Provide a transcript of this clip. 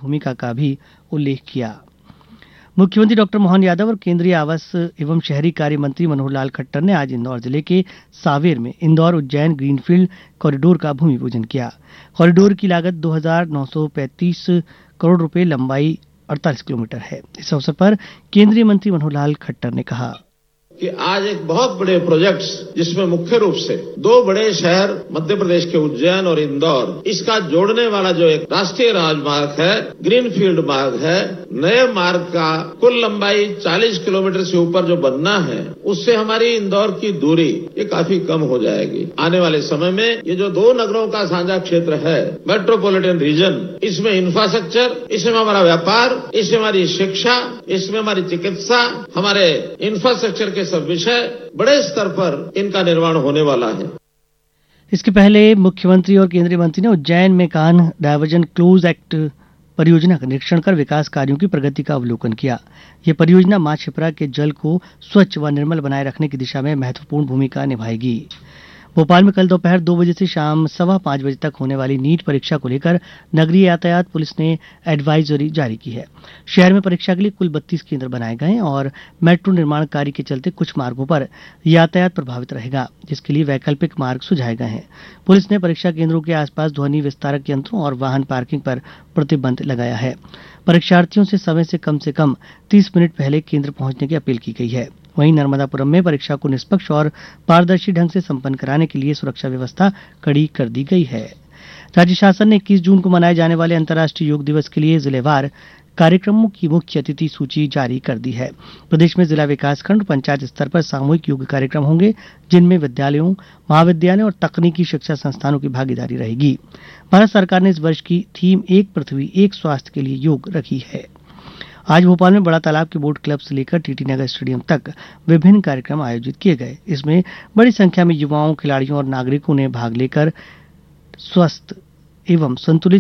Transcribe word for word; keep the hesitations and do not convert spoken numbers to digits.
भूमिका का भी उल्लेख किया। मुख्यमंत्री डॉक्टर मोहन यादव और केंद्रीय आवास एवं शहरी कार्य मंत्री मनोहर लाल खट्टर ने आज इंदौर जिले के सांवेर में इंदौर उज्जैन ग्रीनफील्ड कॉरिडोर का भूमि पूजन किया। कॉरिडोर की लागत दो हजार नौ सौ पैंतीस करोड़ रुपए, लंबाई अड़तालीस किलोमीटर है। इस अवसर पर केंद्रीय मंत्री मनोहर लाल खट्टर ने कहा कि आज एक बहुत बड़े प्रोजेक्ट्स जिसमें मुख्य रूप से दो बड़े शहर मध्य प्रदेश के उज्जैन और इंदौर, इसका जोड़ने वाला जो एक राष्ट्रीय राजमार्ग है, ग्रीनफील्ड मार्ग है, नए मार्ग का कुल लंबाई चालीस किलोमीटर से ऊपर जो बनना है, उससे हमारी इंदौर की दूरी ये काफी कम हो जाएगी। आने वाले समय में ये जो दो नगरों का साझा क्षेत्र है, मेट्रोपॉलिटन रीजन, इसमें इंफ्रास्ट्रक्चर, इसमें हमारा व्यापार, इसमें हमारी शिक्षा, इसमें हमारी चिकित्सा, हमारे इंफ्रास्ट्रक्चर के सब विषय बड़े स्तर पर इनका निर्माण होने वाला है। इसके पहले मुख्यमंत्री और केंद्रीय मंत्री ने उज्जैन में कान डायवर्जन क्लोज एक्ट परियोजना का निरीक्षण कर विकास कार्यों की प्रगति का अवलोकन किया। यह परियोजना मां क्षिप्रा के जल को स्वच्छ व निर्मल बनाए रखने की दिशा में महत्वपूर्ण भूमिका निभाएगी। भोपाल में कल दोपहर दो बजे से शाम सवा पांच बजे तक होने वाली नीट परीक्षा को लेकर नगरीय यातायात पुलिस ने एडवाइजरी जारी की है। शहर में परीक्षा के लिए कुल बत्तीस केंद्र बनाए गए और मेट्रो निर्माण कार्य के चलते कुछ मार्गों पर यातायात प्रभावित रहेगा, जिसके लिए वैकल्पिक मार्ग सुझाए गए हैं। पुलिस ने परीक्षा केंद्रों के आसपास ध्वनि विस्तारक यंत्रों और वाहन पार्किंग पर प्रतिबंध लगाया है। परीक्षार्थियों से समय से कम से कम तीस मिनट पहले केंद्र पहुंचने की अपील की गई है। वहीं नर्मदापुरम में परीक्षा को निष्पक्ष और पारदर्शी ढंग से संपन्न कराने के लिए सुरक्षा व्यवस्था कड़ी कर दी गई है। राज्य शासन ने इक्कीस जून को मनाए जाने वाले अंतर्राष्ट्रीय योग दिवस के लिए जिलेवार कार्यक्रमों की मुख्य अतिथि सूची जारी कर दी है। प्रदेश में जिला विकासखंड पंचायत स्तर पर सामूहिक योग कार्यक्रम होंगे, जिनमें विद्यालयों, महाविद्यालयों और तकनीकी शिक्षा संस्थानों की भागीदारी रहेगी। भारत सरकार ने इस वर्ष की थीम एक पृथ्वी एक स्वास्थ्य के लिए योग रखी है। आज भोपाल में बड़ा तालाब के बोट क्लब से लेकर टीटी नगर स्टेडियम तक विभिन्न कार्यक्रम आयोजित किए गए। इसमें बड़ी संख्या में युवाओं, खिलाड़ियों और नागरिकों ने भाग लेकर स्वस्थ एवं संतुलित